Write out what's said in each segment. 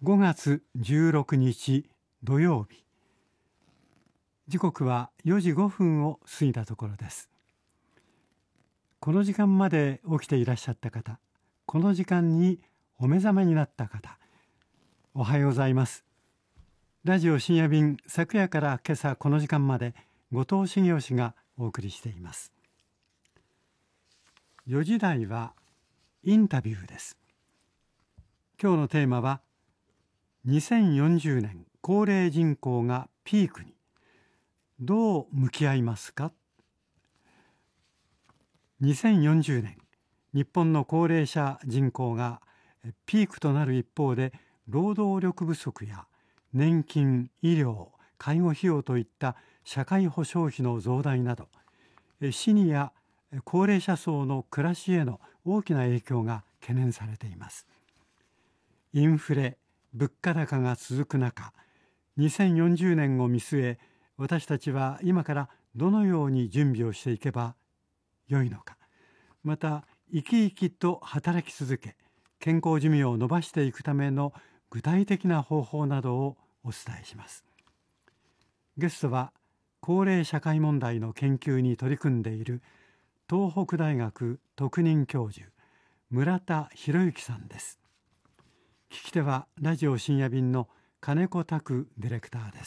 5月16日土曜日、時刻は4時5分を過ぎたところです。この時間まで起きていらっしゃった方、この時間にお目覚めになった方、おはようございます。ラジオ深夜便、昨夜から今朝この時間まで後藤茂雄氏がお送りしています。4時台はインタビューです。今日のテーマは2040年高齢人口がピークに、どう向き合いますか。2040年、日本の高齢者人口がピークとなる一方で、労働力不足や年金、医療、介護費用といった社会保障費の増大など、シニア、高齢者層の暮らしへの大きな影響が懸念されています。インフレ、物価高が続く中、2040年を見据え、私たちは今からどのように準備をしていけば良いのか、また生き生きと働き続け、健康寿命を延ばしていくための具体的な方法などをお伝えします。ゲストは高齢社会問題の研究に取り組んでいる東北大学特任教授、村田博之さんです。聞き手はラジオ深夜便の金子拓ディレクターです。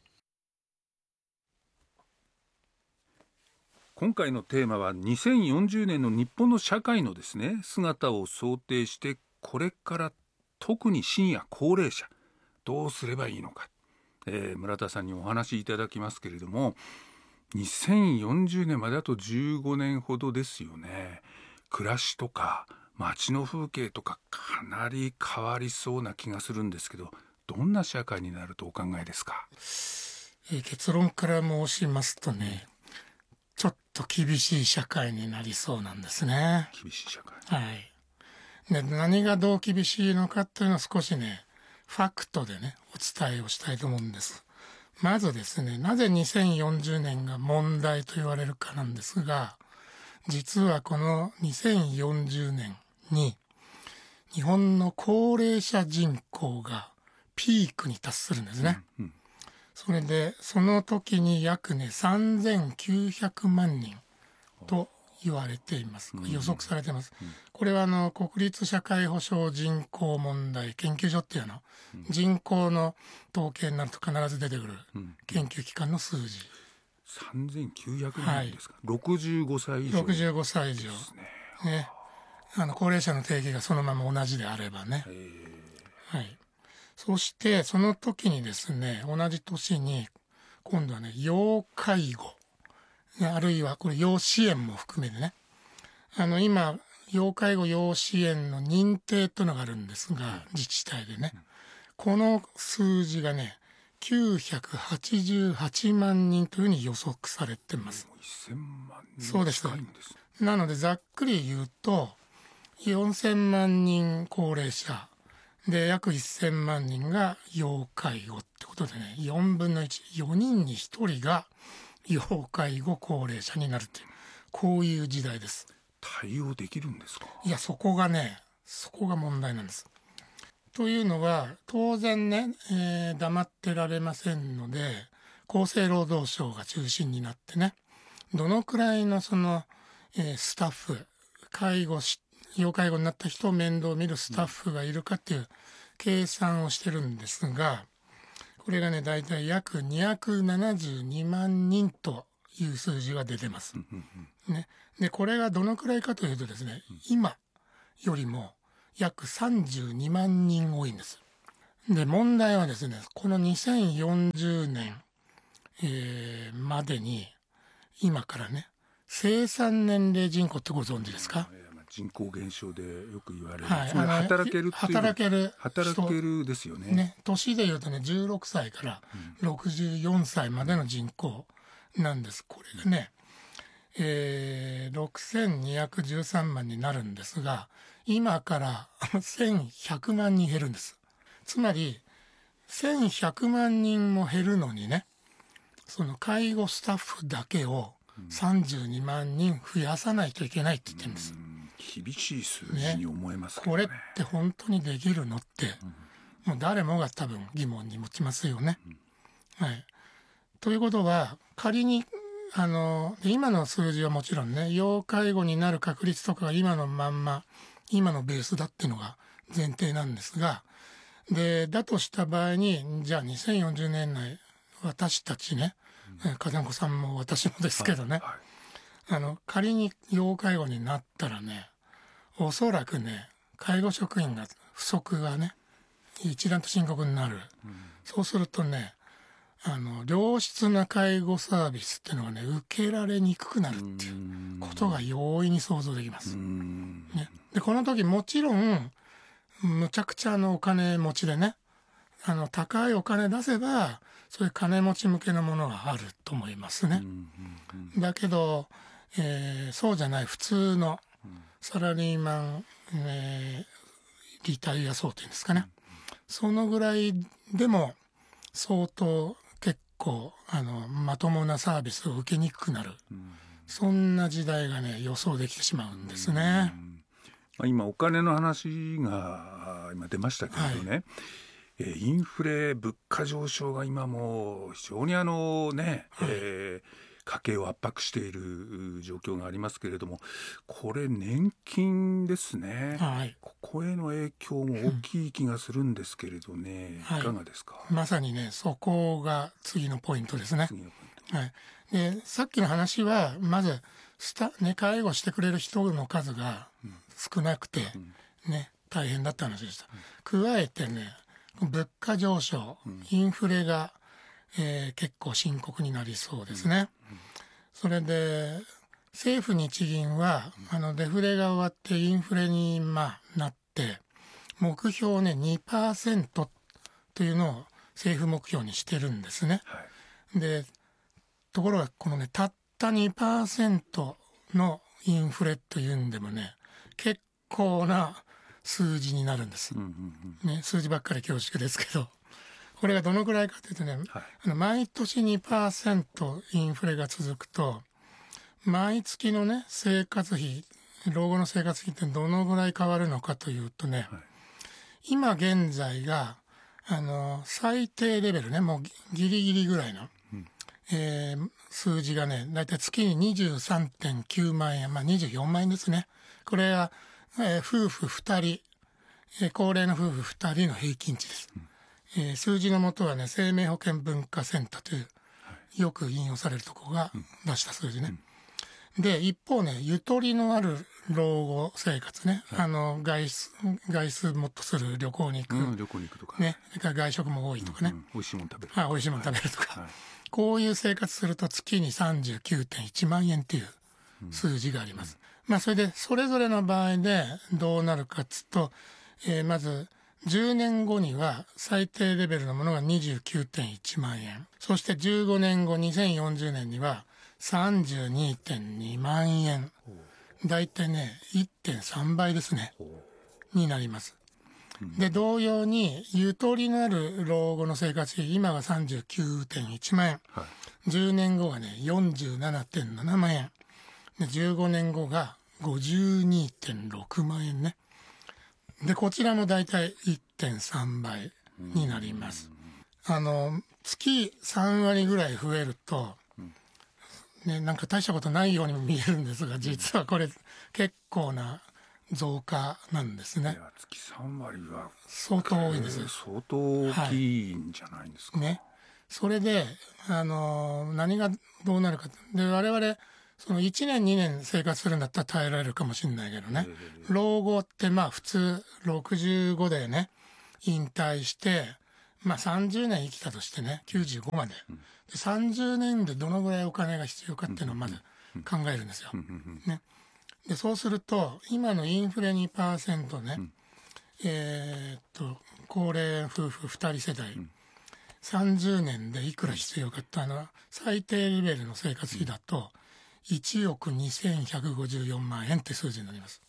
今回のテーマは2040年の日本の社会のですね、姿を想定して、これから特にシニア高齢者どうすればいいのか、村田さんにお話しいただきますけれども、2040年まであと15年ほどですよね。暮らしとか街の風景とかかなり変わりそうな気がするんですけど、どんな社会になるとお考えですか？ 結論から申しますとね、ちょっと厳しい社会になりそうなんですね。 厳しい社会。 はい。で、何がどう厳しいのかというのは少しね、ファクトでね、お伝えをしたいと思うんです。まずですね、なぜ2040年が問題と言われるかなんですが、実はこの2040年に日本の高齢者人口がピークに達するんですね。それでその時に約ね3900万人と言われています。予測されています。これは国立社会保障人口問題研究所っていう人口の統計になると必ず出てくる研究機関の数字。 3900万人ですか、はい、65歳以上 65歳以上ですね。高齢者の定義がそのまま同じであればね。はい。そしてその時にですね、同じ年に今度はね、要介護、あるいはこれ要支援も含めてね、今要介護要支援の認定というのがあるんですが、自治体でね、この数字がね988万人というふうに予測されています。 1000万人そうです。 近いんです。 なのでざっくり言うと4000万人高齢者で約1000万人が要介護ってことでね、4分の1、4人に1人が要介護高齢者になるという、こういう時代です。 対応できるんですか？ いや、そこが問題なんです。というのは当然ね、黙ってられませんので、厚生労働省が中心になってね、どのくらいのスタッフ、要介護になった人を面倒見るスタッフがいるかっていう計算をしてるんですが、これがね、だいたい約272万人という数字が出てます。ね。で、これがどのくらいかというとですね、今よりも約32万人多いんです。で、問題はですね、この2040年、までに、今からね、生産年齢人口ってご存知ですか？ 人口減少でよく言われる、 はい、 働けるっていう働けるですよね。 年でいうとね、16歳から64歳までの人口なんです。これがね、6213万になるんですが、今から1100万人減るんです。つまり1100万人も減るのにね、その介護スタッフだけを32万人増やさないといけないって言ってるんです。 厳しい数字に思えますけどね。 これって本当にできるのって、 もう誰もが多分疑問に持ちますよね。はい、ということは仮に今の数字はもちろんね、要介護になる確率とかが今のまんま今のベースだっていうのが前提なんですが、でだとした場合にじゃあ2040年内私たちね、風子さんも私もですけどね、仮に要介護になったらね、おそらくね介護職員が不足がね一段と深刻になる、そうするとね良質な介護サービスっていうのはね受けられにくくなるっていうことが容易に想像できます、ね、でこの時もちろんむちゃくちゃお金持ちでね高いお金出せばそういう金持ち向けのものがあると思いますね、だけど、そうじゃない普通のサラリーマン、リタイア層っていうんですかね、そのぐらいでも相当結構まともなサービスを受けにくくなる、そんな時代がね予想できてしまうんですね。 今お金の話が今出ましたけれどね、インフレ物価上昇が今も非常に家計を圧迫している状況がありますけれども、これ年金ですね、ここへの影響も大きい気がするんですけれどね、いかがですか。 まさにねそこが次のポイントですね。でさっきの話はまず介護してくれる人の数が少なくて、大変だった話でした。加えてね物価上昇、インフレが、結構深刻になりそうですね。それで政府日銀はデフレが終わってインフレになって目標をね 2% というのを政府目標にしてるんですね。でところがこのねたった2% のインフレというんでもね結構な数字になるんです、数字ばっかり恐縮ですけど、これがどのくらいかというとね、毎年 2% インフレが続くと毎月のね生活費、老後の生活費ってどのぐらい変わるのかというとね、今現在が最低レベルねもうギリギリぐらいの、数字がねだいたい月に 23.9 万円、24万円ですね。これは夫婦2人、高齢の夫婦2人の平均値です、数字のもとはね生命保険文化センターというよく引用されるところが出した数字ね、で一方ねゆとりのある老後生活ね、外出もっとする旅行に行くとかね、それから外食も多いとかね、 美味しいもの食べる、 美味しいもの食べるとか、こういう生活すると月に 39.1 万円っていう数字があります、それでそれぞれの場合でどうなるかっつと、まず10年後には最低レベルのものが 29.1 万円、そして15年後2040年には 32.2 万円、だいたいね 1.3 倍ですねになります。で同様にゆとりのある老後の生活費、今が 39.1 万円、10年後がね 47.7 万円で15年後が 52.6 万円ね。でこちらもだいたい 1.3 倍になります。月3割ぐらい増えると、なんか大したことないようにも見えるんですが、実はこれ結構な増加なんですね。 月3割は相当多いんです。 相当大きいんじゃないんですか、 それで何がどうなるかで、我々その1年2年生活するんだったら耐えられるかもしれないけどね、老後って普通65でね引退して30年生きたとしてね95まで、30年でどのぐらいお金が必要かっていうのをまず考えるんですよ、でそうすると今のインフレ 2% ね、高齢夫婦2人世帯、30年でいくら必要かって最低レベルの生活費だと1億2154万円って数字になります、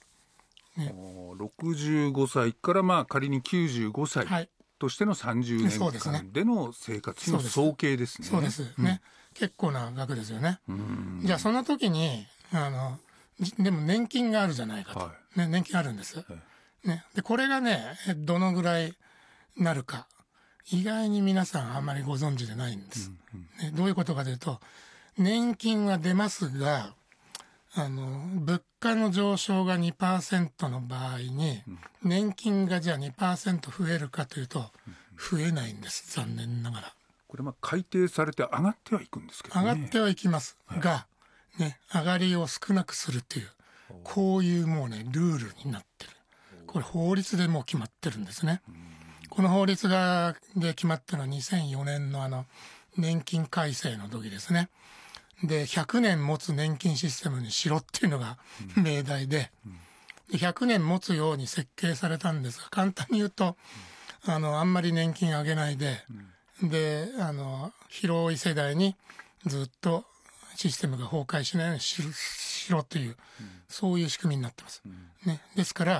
65歳から仮に95歳としての30年間での生活費の総計ですね。 そうですね、結構な額ですよね。じゃあその時にでも年金があるじゃないかと、年金あるんです、でこれがねどのぐらいなるか、意外に皆さんあまりご存知でないんです、ね、どういうことかというと、年金は出ますが、物価の上昇が 2% の場合に、年金がじゃあ 2% 増えるかというと、増えないんです、残念ながら。 これ改定されて上がってはいくんですけどね。 上がってはいきますが、ね、上がりを少なくするという、こういうもうね、ルールになってる。これ法律でもう決まってるんですね。この法律で決まったのは2004年の年金改正の時ですね。で、100年持つ年金システムにしろっていうのが命題で、100年持つように設計されたんですが、簡単に言うと、あんまり年金上げないで、で、広い世代にずっとシステムが崩壊しないようにしろという、そういう仕組みになってます。ね。ですから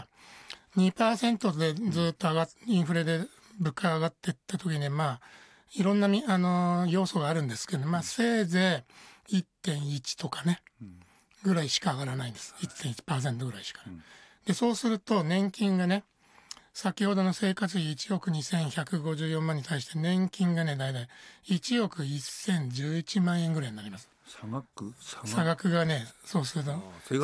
、2% でずっとインフレで物価が上がっていった時に、いろんな要素があるんですけど、せいぜい 1.1 とかね、ぐらいしか上がらないんです。1.1% ぐらいしか。で、そうすると年金がね、先ほどの生活費1億2154万に対して年金がね、だいたい1億1011万円ぐらいになります。差額がね、そうすると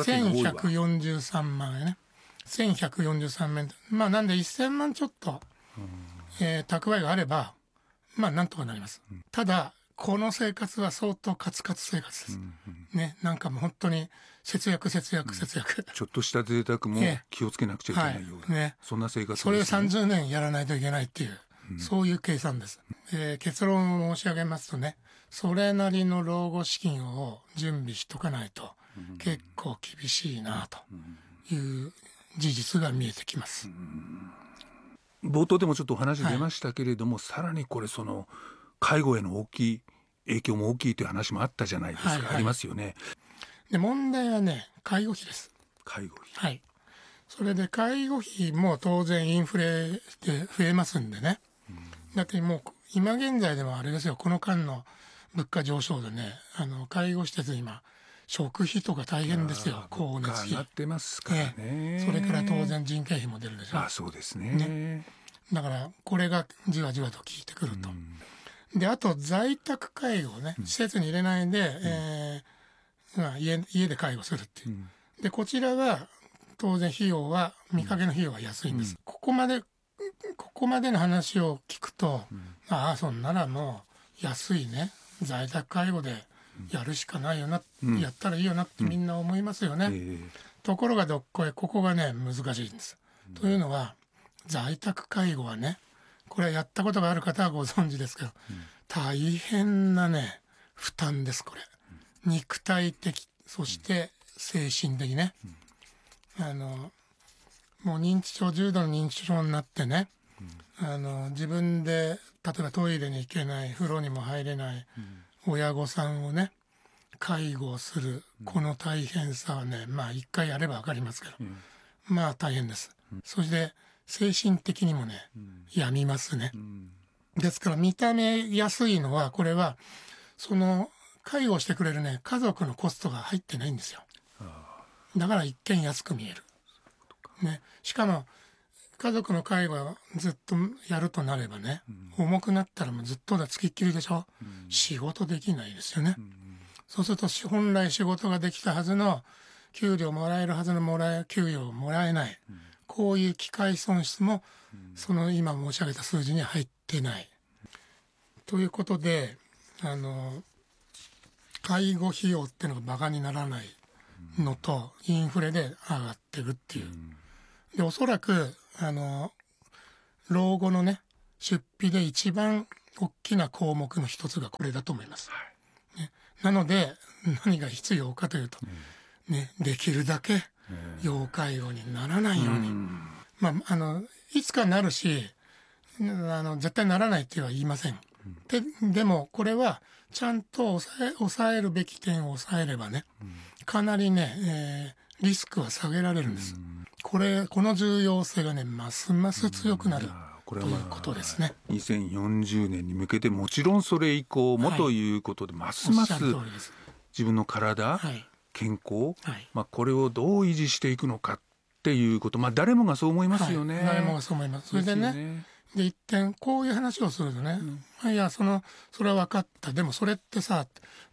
1143万円ね。1143万円。なんで1000万ちょっと、蓄えがあれば、なんとかなります。ただ、この生活は相当カツカツ生活です。ね、なんかもう本当に節約。ちょっとした贅沢も気をつけなくちゃいけないような、そんな生活ですね。 それを30年やらないといけないっていう、そういう計算です。結論を申し上げますとね、それなりの老後資金を準備しとかないと結構厳しいなという事実が見えてきます。 冒頭でもちょっとお話出ましたけれども、さらにこれ介護への大きい影響も大きいという話もあったじゃないですか、ありますよね。で、 問題はね、介護費です。 介護費。 はい。それで介護費も当然インフレで増えますんでね。だってもう今現在でもあれですよ、この間の物価上昇でね、介護施設今食費とか大変ですよ。光熱費上がってますからね。 それから当然人件費も出るでしょ。 そうですね。 だからこれがじわじわと効いてくると。で、あと在宅介護をね、施設に入れないで、家で介護するっていう。で、こちらは当然見かけの費用は安いんです。ここまでの話を聞くと、そんならもう安いね、在宅介護でやるしかないよな、やったらいいよなってみんな思いますよね。ところがここがね、難しいんです。というのは、在宅介護はね、これはやったことがある方はご存知ですけど、大変なね、負担です、これ。肉体的、そして精神的ね。もう重度の認知症になってね、自分で、例えばトイレに行けない、風呂にも入れない、親御さんをね、介護する、この大変さはね、一回やればわかりますけど、大変です。そして精神的にもね、病みますね。ですから見た目安いのは、これは介護してくれるね、家族のコストが入ってないんですよ。だから一見安く見える。ね、しかも家族の介護をずっとやるとなればね、重くなったらもうずっとつきっきりでしょ。仕事できないですよね。そうすると本来仕事ができたはずの給料もらえるはずの給与をもらえない。こういう機会損失も今申し上げた数字には入ってない。ということで、介護費用っていうのがバカにならないのと、インフレで上がってるっていう。で、おそらく老後のね、出費で一番大きな項目の一つがこれだと思います。ね、なので何が必要かというと、できるだけ要介護にならないように、いつかなるし、絶対ならないっては言いません。でもこれはちゃんと抑えるべき点を抑えればね、かなりね、リスクは下げられるんです。この重要性がね、ますます強くなるということですね。 2040年に向けて、もちろんそれ以降もということで、ますます自分の体、健康、これをどう維持していくのかっていうこと、誰もがそう思いますよね。 誰もがそう思います。それでね、 で一点こういう話をするとね、いやそれは分かった、でもそれってさ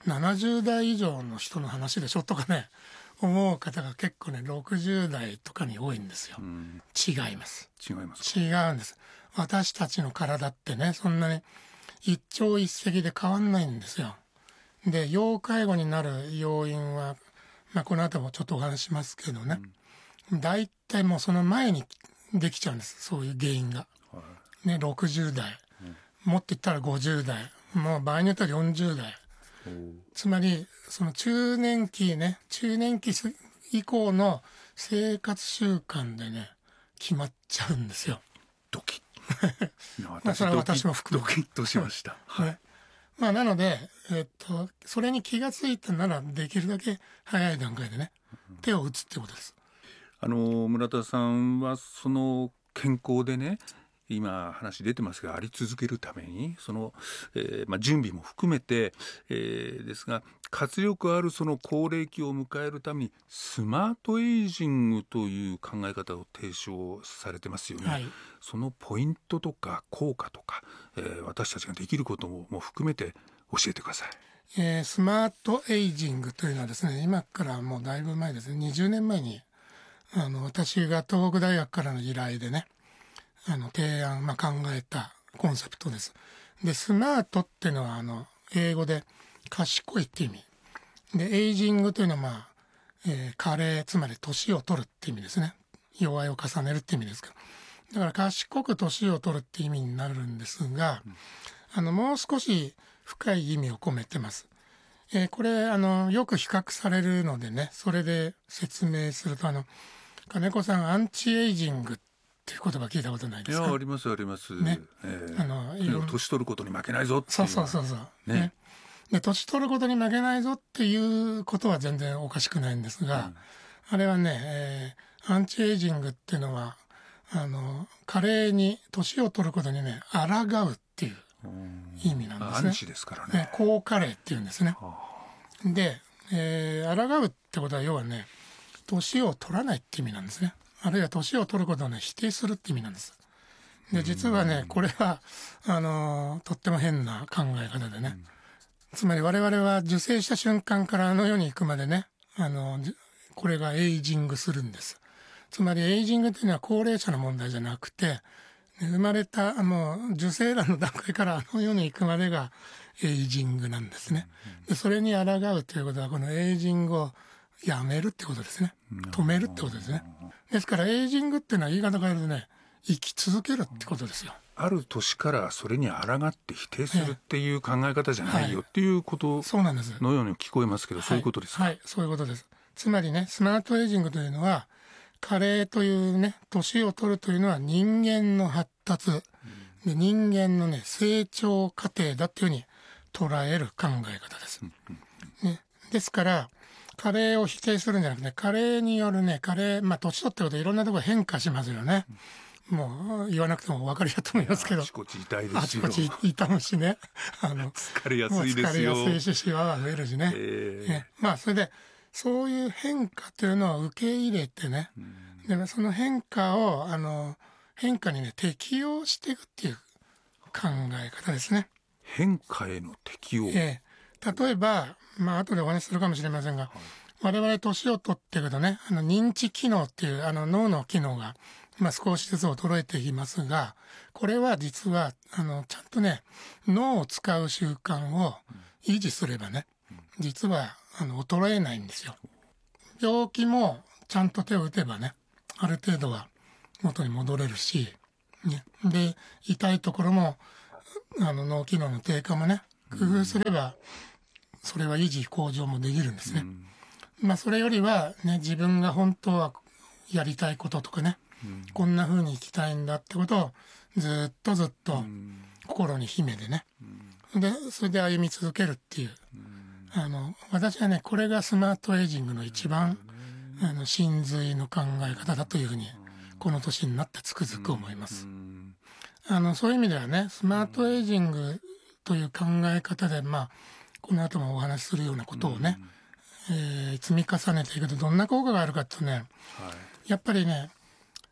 70代以上の人の話でしょとかね思う方が結構ね60代とかに多いんですよ。違います。 違います違うんです。私たちの体ってねそんなに一朝一夕で変わんないんですよ。で要介護になる要因は、この後もちょっとお話しますけどね、大体もうその前にできちゃうんです、そういう原因が。ね、60代、もっと言ったら50代、もう場合によっては40代。つまりその中年期以降の生活習慣でね決まっちゃうんですよ。 ドキッそれは私も含めドキッとしましたね。なので、それに気がついたならできるだけ早い段階でね手を打つってことです。 村田さんはその健康でね今話出てますがあり続けるためにその、準備も含めて、ですが活力あるその高齢期を迎えるためにスマートエイジングという考え方を提唱されてますよね、そのポイントとか効果とか、私たちができることも含めて教えてください。 スマートエイジングというのはですね今からもうだいぶ前ですね20年前に私が東北大学からの依頼でね提案、考えたコンセプトです。でスマートっていうのは英語で賢いって意味で、エイジングというのは加齢、つまり年を取るって意味ですね。齢を重ねるって意味ですから、だから賢く年を取るって意味になるんですが、もう少し深い意味を込めてます。これよく比較されるのでねそれで説明すると金子さんアンチエイジングっていう言葉聞いたことないですか？ いやありますあります、 ね、 年取ることに負けないぞっていうそうね。で年取ることに負けないぞっていうことは全然おかしくないんですが、あれはね、アンチエイジングっていうのは加齢に年を取ることにね抗うっていう意味なんですね。 アンチですからね。 高加齢っていうんですね。で、抗うってことは要はね年を取らないって意味なんですね。あるいは年を取ることをね否定するって意味なんです。で実はねこれはとっても変な考え方でね、つまり我々は受精した瞬間から世に行くまでねこれがエイジングするんです。つまりエイジングっていうのは高齢者の問題じゃなくて生まれたもう受精卵の段階から世に行くまでがエイジングなんですね。でそれに抗うということはこのエイジングをやめるってことですね。止めるってことですね。ですからエイジングっていうのは言い方変えるとね生き続けるってことですよ。 ある年からそれに抗って否定するっていう考え方じゃないよっていうことのように聞こえますけど、そういうことですか？ はい、そういうことです。つまりねスマートエイジングというのは加齢というね年を取るというのは人間の発達、で人間のね成長過程だっていうふうに捉える考え方です、ですから加齢を否定するんじゃなくて加齢によるね年取ってことでいろんなところ変化しますよね。もう言わなくてもお分かりだと思いますけどあちこち痛いですよ。 あちこち痛むしね疲れやすいですよ。 疲れやすいしシワが増えるしね、それでそういう変化というのを受け入れてね、でその変化を変化にね適応していくっていう考え方ですね。 変化への適応、 例えば後でお話しするかもしれませんが、我々年を取っていくとね認知機能っていう脳の機能が少しずつ衰えていきますが、これは実はちゃんとね脳を使う習慣を維持すればね実は衰えないんですよ。病気もちゃんと手を打てばねある程度は元に戻れるし、で痛いところも脳機能の低下もね工夫すればそれは維持向上もできるんですね。それよりはね自分が本当はやりたいこととかね、こんな風に生きたいんだってことをずっと心に秘めてね、でそれで歩み続けるっていう、私はねこれがスマートエイジングの一番真髄の考え方だというふうにこの年になってつくづく思います。そういう意味ではねスマートエイジングという考え方でこの後もお話しするようなことをね、積み重ねていくとどんな効果があるかってね、やっぱりね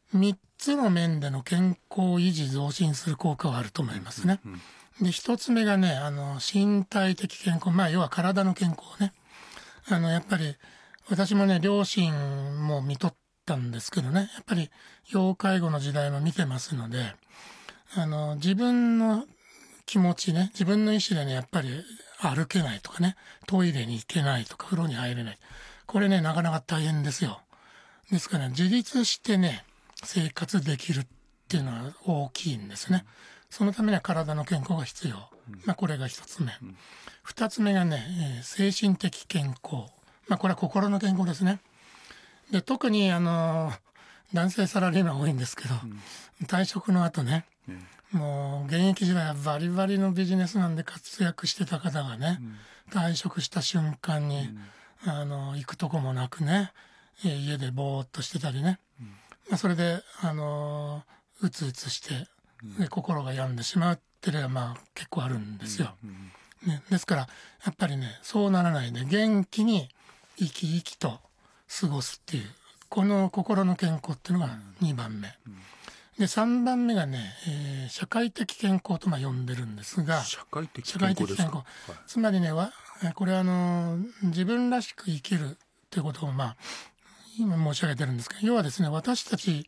3つの面での健康を維持増進する効果はあると思いますね。で1つ目がね身体的健康、要は体の健康ね。やっぱり私もね両親も見とったんですけどね、やっぱり要介護の時代も見てますので、自分の気持ちね、自分の意思でねやっぱり歩けないとかね、トイレに行けないとか風呂に入れない、これねなかなか大変ですよ。ですから、ね、自立してね生活できるっていうのは大きいんですね。そのためには体の健康が必要、これが一つ目。二つ目がね、精神的健康、これは心の健康ですね。で特に男性サラリーマン多いんですけど、退職の後ね、もう現役時代はバリバリのビジネスマンで活躍してた方がね、退職した瞬間に、行くとこもなくね、家でぼーっとしてたりね、それでうつうつして心が病んでしまうっていうのは結構あるんですよ、ですからやっぱりねそうならないで元気に生き生きと過ごすっていうこの心の健康っていうのが2番目、で3番目がね、社会的健康と呼んでるんですが、 社会的健康ですか。はい、 つまりねこれは自分らしく生きるっていうことを今申し上げてるんですけど、要はですね私たち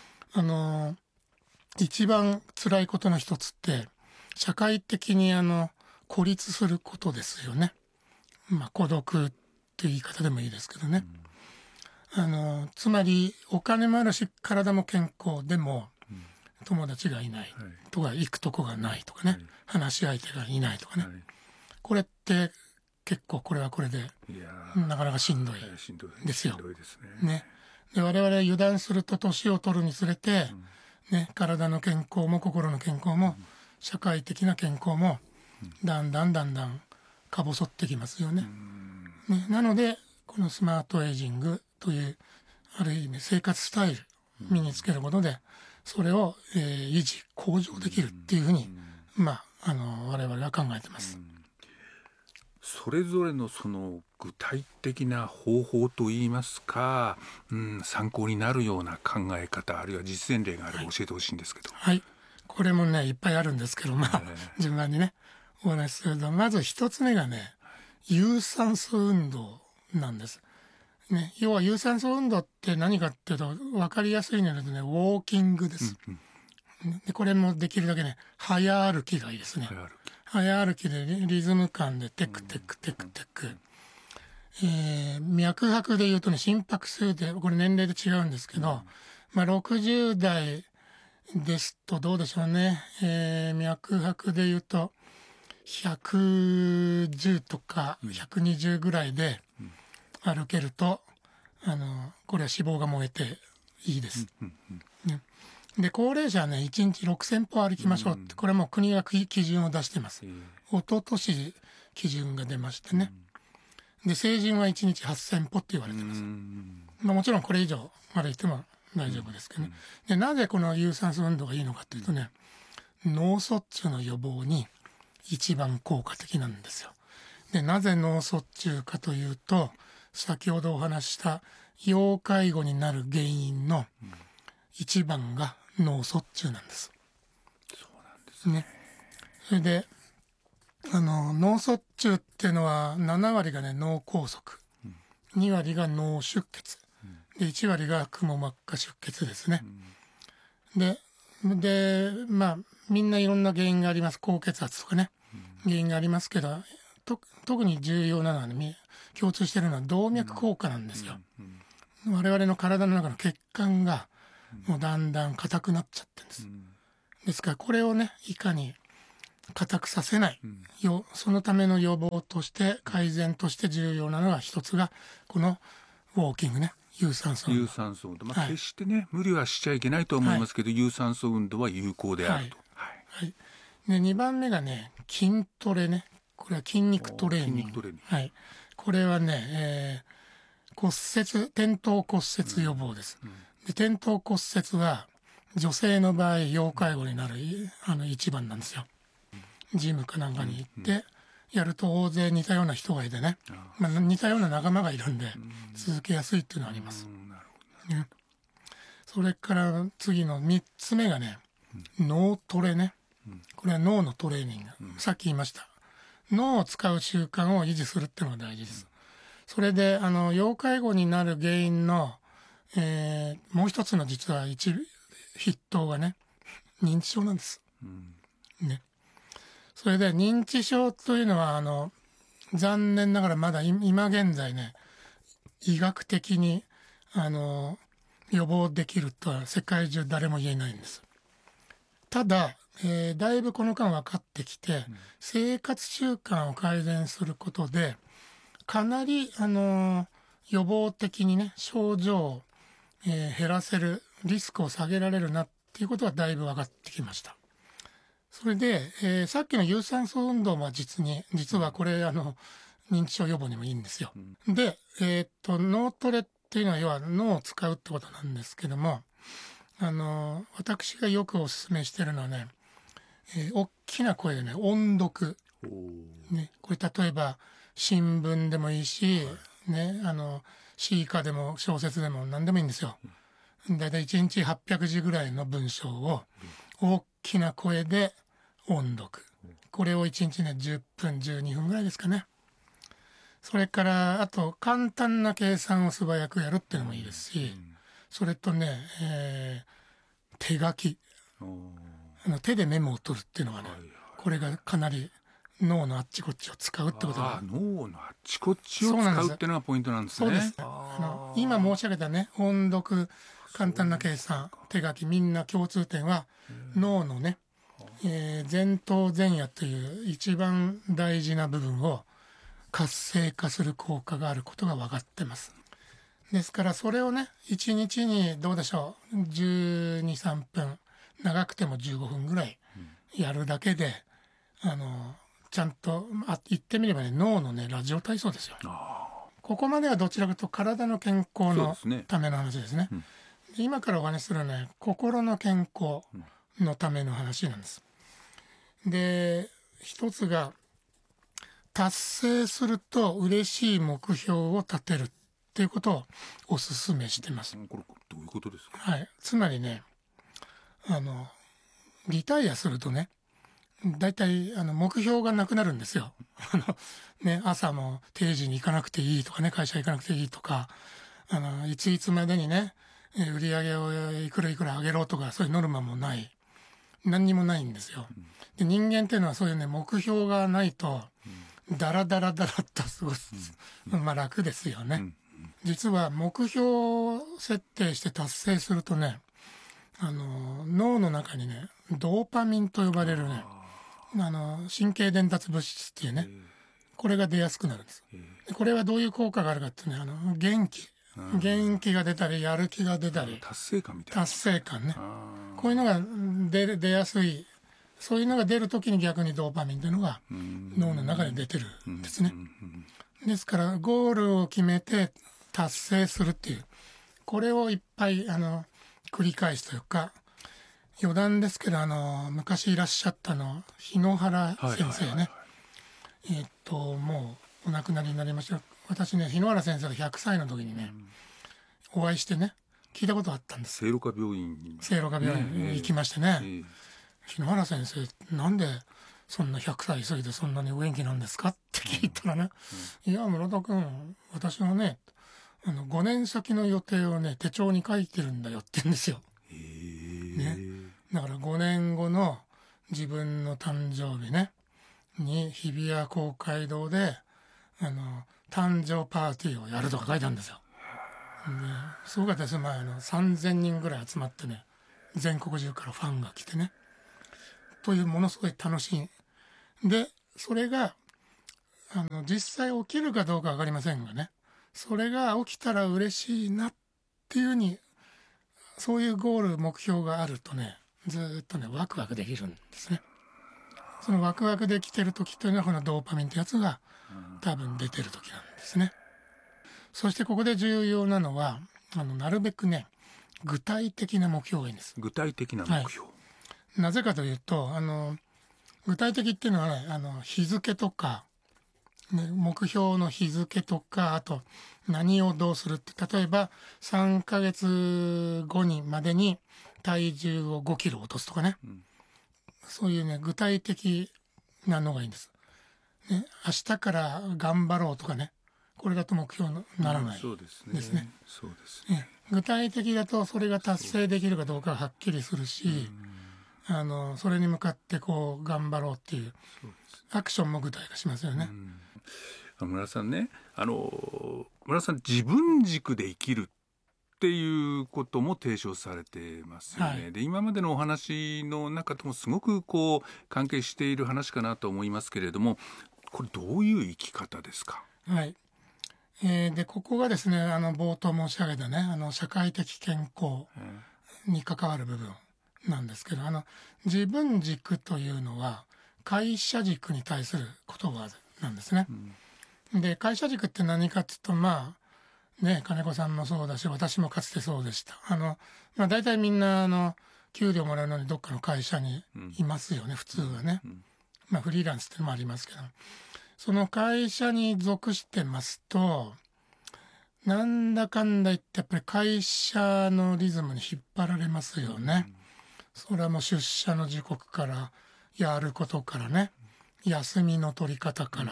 一番辛いことの一つって社会的に孤立することですよね。孤独っていう言い方でもいいですけどね、つまりお金もあるし体も健康でも友達がいないとか、行くとこがないとかね、話し相手がいないとかね、これって結構これはこれでなかなかしんどいですよ。で我々油断すると年を取るにつれて、体の健康も心の健康も社会的な健康もだんだんか細ってきますよね。なのでこのスマートエイジングというある意味生活スタイル身につけることでそれを、維持向上できるっていうふうに我々は考えてます。 それぞれのその具体的な方法といいますか、参考になるような考え方あるいは実践例があれば教えてほしいんですけど。 はい、これもねいっぱいあるんですけど順番にねお話しすると、まず一つ目がね有酸素運動なんです、要は有酸素運動って何かっていうと分かりやすいのでねウォーキングです、でこれもできるだけね早歩きがいいですね。早歩きでリズム感でテクテクテクテク、脈拍でいうとね心拍数でこれ年齢で違うんですけど、60代ですとどうでしょうね、脈拍でいうと110とか120ぐらいで歩けるとこれは脂肪が燃えていいです、で高齢者はね1日6000歩歩きましょうって、これはもう国が基準を出してます。一昨年基準が出ましてね、で成人は1日8000歩って言われてます。もちろんこれ以上までいっても大丈夫ですけどね、でなぜこの有酸素運動がいいのかというとね、脳卒中の予防に一番効果的なんですよ。でなぜ脳卒中かというと、先ほどお話しした要介護になる原因の一番が脳卒中なんです。 そうなんですね。 それで脳卒中っていうのは7割がね脳梗塞、2割が脳出血、で1割がくも膜下出血ですね、でみんないろんな原因があります。高血圧とかね、原因がありますけど特に重要なのは、共通しているのは動脈硬化なんですよ、我々の体の中の血管がもうだんだん硬くなっちゃってるんです、ですからこれをねいかに硬くさせない、そのための予防として改善として重要なのが一つがこのウォーキングね、有酸素運動。 決してね無理はしちゃいけないと思いますけど、有酸素運動は有効であると。 で2番目がね筋トレね、これは筋肉トレーニング。これはね、転倒骨折予防です、で転倒骨折は女性の場合要介護になる一番なんですよ。ジムかなんかに行ってやると大勢似たような人がいてね、似たような仲間がいるんで続けやすいっていうのがあります、 それから次の3つ目がね、脳トレね。これは脳のトレーニング。さっき言いました。脳を使う習慣を維持するっていうのが大事です。それで、要介護になる原因の、もう一つの実は筆頭がね、認知症なんです。ね。それで認知症というのは、残念ながらまだ今現在ね、医学的に、予防できるとは世界中誰も言えないんです。ただ、だいぶこの間分かってきて、生活習慣を改善することで、かなり、予防的にね、症状を、減らせる、リスクを下げられるなっていうことはだいぶ分かってきました。それで、さっきの有酸素運動は実はこれ、認知症予防にもいいんですよ。で、脳トレっていうのは要は脳を使うってことなんですけども、私がよくお勧めしてるのはね、大きな声でね、音読。ね、これ例えば新聞でもいいし、ね、詩歌でも小説でも何でもいいんですよ。だいたい1日800字ぐらいの文章を大きな声で音読。これを1日ね、10分、12分ぐらいですかね。それから、あと、簡単な計算を素早くやるっていうのもいいですし、それとね、手書き。手でメモを取るっていうのがね、これがかなり脳のあっちこっちを使うってことが。 脳のあっちこっちを使うっていうのがポイントなんですね。 そうです。今申し上げたね、音読、簡単な計算、手書き、みんな共通点は、脳のね、前頭前野という一番大事な部分を活性化する効果があることが分かってます。ですからそれをね、1日にどうでしょう、12、3分、長くても15分ぐらいやるだけで、ちゃんと、言ってみればね、脳のね、ラジオ体操ですよ。ここまではどちらかというと体の健康のための話ですね。今からお話しするのはね、心の健康のための話なんです。で、一つが、達成すると嬉しい目標を立てるっていうことをお勧めしてます。 これどういうことですか？ はい。つまりね、リタイアするとね、だいたい目標がなくなるんですよ。ね、朝も定時に行かなくていいとかね、会社行かなくていいとか、いつまでにね、売り上げをいくらいくら上げろとか、そういうノルマもない。何にもないんですよ。で、人間っていうのはそういうね、目標がないと、だらだらだらっと過ごす。まあ楽ですよね。実は目標を設定して達成するとね、脳の中にね、ドーパミンと呼ばれるね、神経伝達物質っていうね、これが出やすくなるんです。でこれはどういう効果があるかっていうね、元気が出たり、やる気が出たり、 達成感みたいな。 達成感ね。こういうのが出やすい、そういうのが出るときに逆にドーパミンというのが脳の中に出てるんですね。ですから、ゴールを決めて達成するっていう、これをいっぱい、繰り返すというか、余談ですけど、昔いらっしゃった日野原先生ね。もうお亡くなりになりました。私ね、日野原先生が100歳の時にね、お会いしてね、聞いたことあったんです。 聖路加病院に行きましてね。日野原先生、なんでそんな100歳過ぎてそんなにお元気なんですかって聞いたらね、いや、村田君、私はね、5年先の予定をね、手帳に書いてるんだよって言うんですよ。ね。だから5年後の自分の誕生日ね、に日比谷公会堂で、誕生パーティーをやるとか書いてあるんですよ。すごかったです。3000人ぐらい集まってね、全国中からファンが来てね。というものすごい楽しい。で、それが、実際起きるかどうかわかりませんがね、それが起きたら嬉しいなっていうふうに、そういうゴール、目標があるとね、ずっとね、ワクワクできるんですね。そのワクワクできてる時というのは、このドーパミンってやつが多分出てる時なんですね。そしてここで重要なのは、なるべくね、具体的な目標がいいんです。 具体的な目標。 なぜかというと、具体的っていうのはね、日付とか、 ね、目標の日付とか、あと何をどうするって、例えば3ヶ月後にまでに体重を5キロ落とすとかね、そういうね、具体的なのがいいんです。ね、明日から頑張ろうとかね、これだと目標にならないそうですですね。 そうですね、具体的だとそれが達成できるかどうかははっきりするし、それに向かってこう頑張ろうっていうアクションも具体化しますよね。 村さんね、村さん自分軸で生きるっていうことも提唱されてますよね。 はい、 で今までのお話の中ともすごくこう関係している話かなと思いますけれども、これどういう生き方ですか？ はい。でここがですね、冒頭申し上げたね、社会的健康に関わる部分なんですけど、自分軸というのは会社軸に対する言葉なんですね。で会社軸って何かっていうと、まあね、金子さんもそうだし私もかつてそうでした。大体みんな給料もらうのにどっかの会社にいますよね、普通はね。フリーランスってのもありますけど、その会社に属してますと、なんだかんだ言ってやっぱり会社のリズムに引っ張られますよね。それはもう出社の時刻からやることからね、休みの取り方から、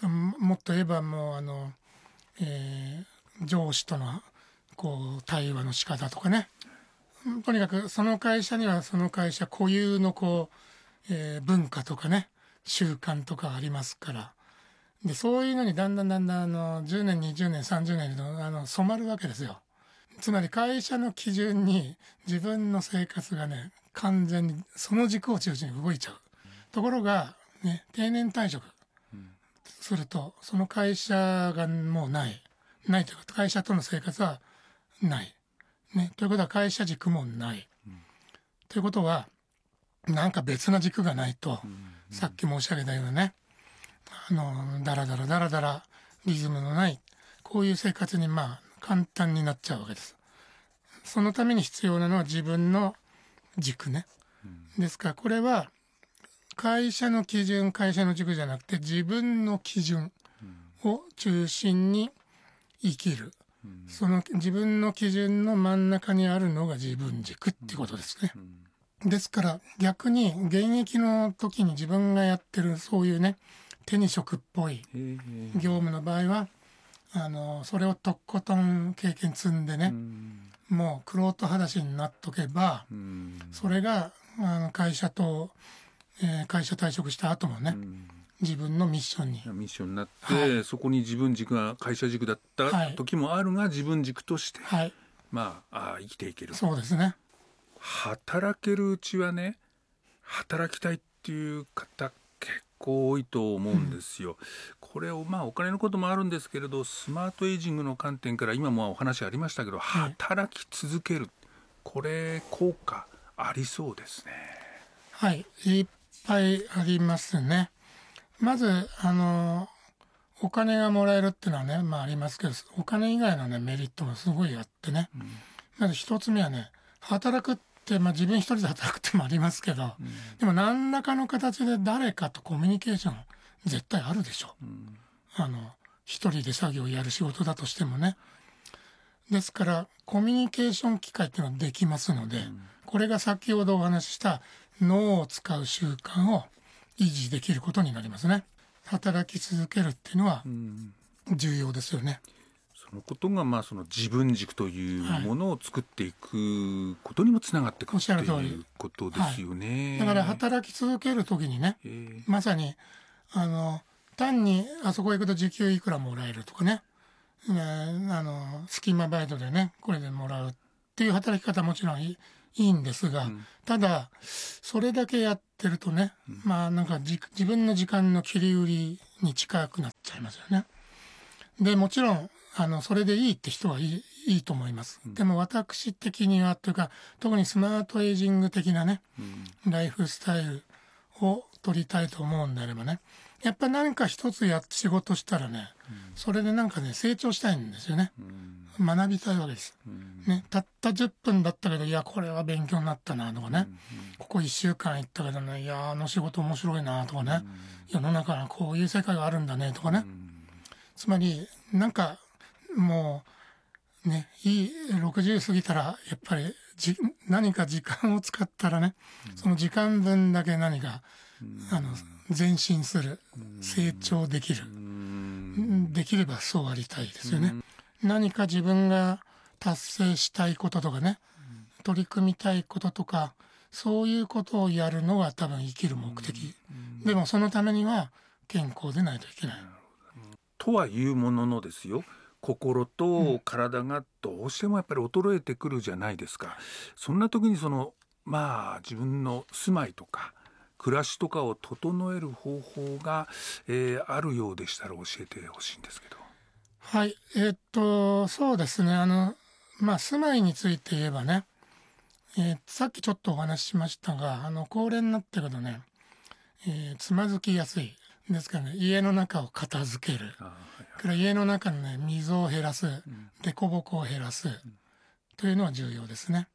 もっと言えばもう上司とのこう対話の仕方とかね、とにかくその会社にはその会社固有のこう、文化とかね習慣とかありますから、でそういうのにだんだん10年20年30年と染まるわけですよ。つまり会社の基準に自分の生活がね完全にその軸を中心に動いちゃう。ところがね、定年退職するとその会社がもうないというか、会社との生活はない、ね、ということは会社軸もない、ということはなんか別な軸がないと、さっき申し上げたようなね、だらだらリズムのないこういう生活に簡単になっちゃうわけです。そのために必要なのは自分の軸ね、ですからこれは会社の基準会社の軸じゃなくて自分の基準を中心に生きる、その自分の基準の真ん中にあるのが自分軸っていうことですね。ですから逆に現役の時に自分がやってるそういうね手に職っぽい業務の場合はそれをとことん経験積んでね、もう玄人裸足になっとけば、それが会社退職した後もね、自分のミッションになって、そこに自分軸が会社軸だった時もあるが、自分軸として、生きていける。 そうですね。 働けるうちはね、働きたいっていう方結構多いと思うんですよ。これをお金のこともあるんですけれど、スマートエイジングの観点から今もお話ありましたけど、働き続ける、これ効果ありそうですね。 はい、いっぱいありますね。まずお金がもらえるっていうのはね、ありますけど、お金以外のねメリットもすごいあってね、まず一つ目はね、働くって、自分一人で働くってもありますけど、でも何らかの形で誰かとコミュニケーション絶対あるでしょ。一人で作業をやる仕事だとしてもね。ですからコミュニケーション機会っていうのはできますので、これが先ほどお話しした脳を使う習慣を維持できることになりますね。働き続けるっていうのは重要ですよね。 そのことがその自分軸というものを作っていくことにもつながってくるということですよね。 だから働き続ける時にね、まさに単にあそこ行くと時給いくらもらえるとかね、スキマバイトでねこれでもらうっていう働き方はもちろんいいんですが、ただそれだけやってるとね、なんか自分の時間の切り売りに近くなっちゃいますよね。でもちろんそれでいいって人はいいと思います。でも私的にはというか、特にスマートエイジング的なね、ライフスタイルを取りたいと思うんであればね、やっぱり何か一つ仕事したらね、それでなんかね成長したいんですよね。学びたいわけです。ね、たった10分だったけど、いやこれは勉強になったなとかね、ここ1週間行ったけどね、いや仕事面白いなとかね、世の中はこういう世界があるんだねとかね、つまりなんかもうね、いい60過ぎたらやっぱり何か時間を使ったらね、その時間分だけ何か前進する、成長できる、できればそうありたいですよね。何か自分が達成したいこととかね、取り組みたいこととか、そういうことをやるのが多分生きる目的。でもそのためには健康でないといけない。 とはいうもののですよ、心と体がどうしてもやっぱり衰えてくるじゃないですか。そんな時に自分の住まいとか暮らしとかを整える方法が、あるようでしたら教えてほしいんですけど。 はい、そうですね。住まいについて言えばね、さっきちょっとお話ししましたが、高齢になってくるとね、つまずきやすいですからね、家の中を片付ける、から家の中のね、溝を減らす、凸凹を減らす、というのは重要ですね。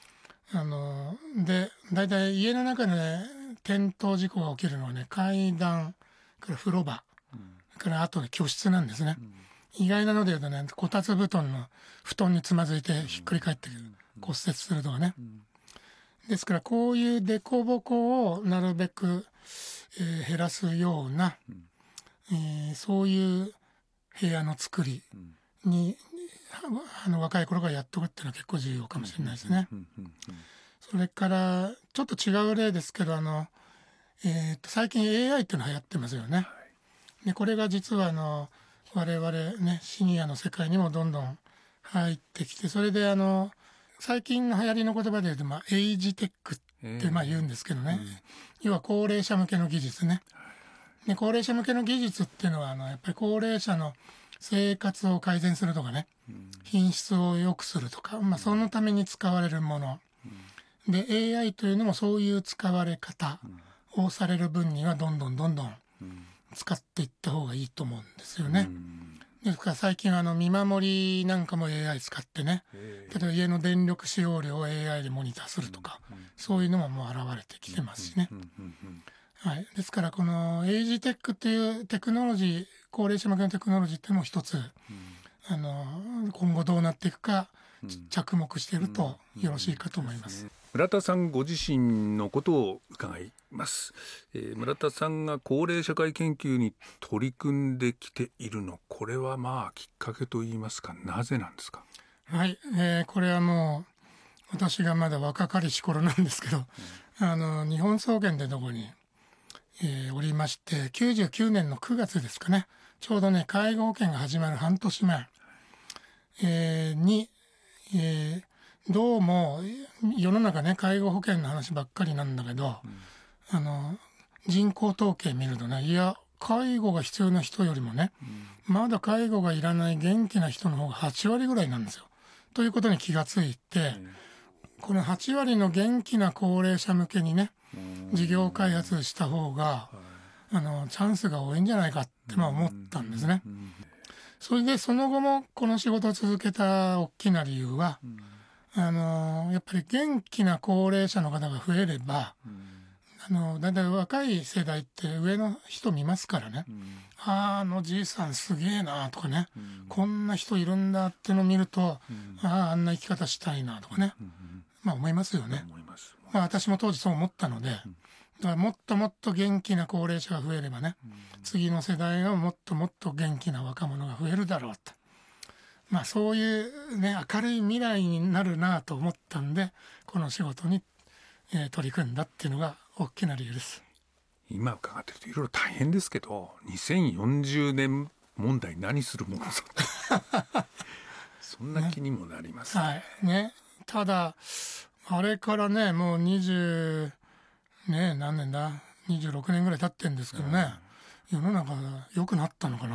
で、だいたい家の中で、ね、転倒事故が起きるのはね、階段から風呂場、からあとで居室なんですね。意外なので言うとね、こたつ布団の布団につまずいてひっくり返って骨折するとかね。ですからこういう凸凹をなるべく、減らすような、そういう部屋の作りに、若い頃からやっとくっていうのは結構重要かもしれないですね。それからちょっと違う例ですけど、最近 AI っていうの流行ってますよね。でこれが実は我々ね、シニアの世界にもどんどん入ってきて、それで最近の流行りの言葉で言うと、エイジテックって言うんですけどね、要は高齢者向けの技術ね。で高齢者向けの技術っていうのはやっぱり高齢者の生活を改善するとかね、品質を良くするとか、そのために使われるもので、 AI というのもそういう使われ方をされる分にはどんどん使っていった方がいいと思うんですよね。ですから最近見守りなんかも AI 使ってね、例えば家の電力使用量を AI でモニターするとか、そういうのももう現れてきてますしね。はい、ですからこのエイジテックっていうテクノロジー、高齢者向けのテクノロジーっていうのも一つ、今後どうなっていくか着目しているとよろしいかと思います。 村田さんご自身のことを伺います。村田さんが高齢社会研究に取り組んできているの、これはきっかけといいますか、なぜなんですか？ はい、これはもう私がまだ若かりし頃なんですけど、日本総研ってとこに、おりまして、99年の9月ですかね、ちょうどね介護保険が始まる半年前、に、どうも世の中ね介護保険の話ばっかりなんだけど、人口統計見るとね、いや介護が必要な人よりもね、まだ介護がいらない元気な人の方が8割ぐらいなんですよ。ということに気がついて、この8割の元気な高齢者向けにね事業開発した方がチャンスが多いんじゃないかって思ったんですね。それでその後もこの仕事を続けた大きな理由は、やっぱり元気な高齢者の方が増えれば、だいたい若い世代って上の人見ますからね、あのじいさんすげえなとかね、こんな人いるんだってのを見ると、あんな生き方したいなとかね、思いますよね。私も当時そう思ったので、だからもっともっと元気な高齢者が増えればね、次の世代はもっともっと元気な若者が増えるだろうと、そういうね明るい未来になるなと思ったんで、この仕事に、取り組んだっていうのが大きな理由です。 今伺ってるといろいろ大変ですけど、2040年問題何するものぞそんな気にもなりますね。 はいね、ただあれからねもう20何年だ、26年ぐらい経ってるんですけどね、世の中良くなったのかな